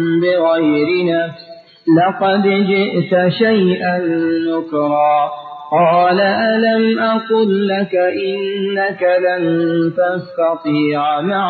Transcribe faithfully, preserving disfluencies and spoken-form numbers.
بغير نفس لقد جئت شيئا نكرا قال ألم أقل لك إنك لن تستطيع معي